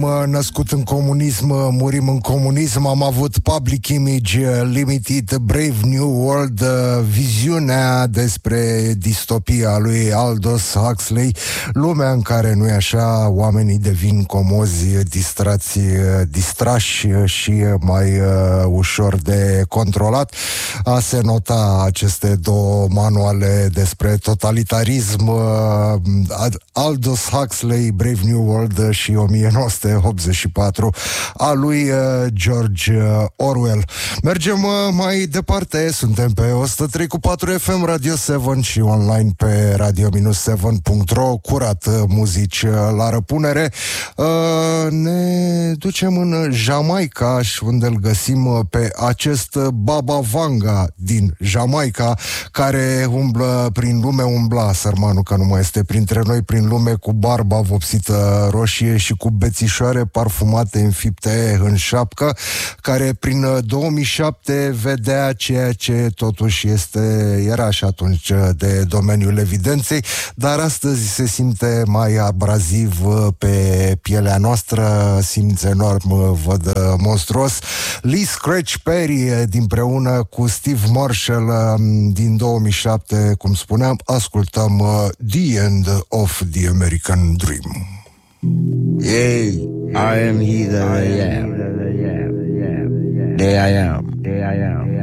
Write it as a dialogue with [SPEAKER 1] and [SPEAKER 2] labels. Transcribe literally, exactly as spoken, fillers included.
[SPEAKER 1] Născut în comunism, murim în comunism. Am avut Public Image Limited, Brave New World, viziunea despre distopia lui Aldous Huxley, lumea în care, nu-i așa, oamenii devin comozi, distrați, distrași și mai uh, ușor de controlat. A se nota aceste două manuale despre totalitarism, uh, Aldous Huxley, Brave New World și o mie nouă sute optzeci și patru a lui uh, George uh, Orwell. Mergem uh, mai departe, suntem pe o sută trei cu patru F M, Radio șapte și online pe radio șapte punct ro, curat uh, muzici uh, la răpunere. Uh, ne ducem în Jamaica și unde îl găsim uh, pe acest Baba Vanga din Jamaica, care umblă prin lume, umbla sărmanul că nu mai este printre noi, prin lume cu barba vopsită roșie și cu bețișoare parfumate înfipte în șapcă, care prin două mii șapte vedea ceea ce totuși este, era și atunci de domeniul evidenței, dar astăzi se simte mai abraziv pe pielea noastră, simți enorm, văd monstruos. Lee Scratch Perry dinpreună cu Steve Marshall din două mii șapte, cum spuneam, ascultăm The End of the American Dream.
[SPEAKER 2] Yea, I am he that I am. There I am. There I am.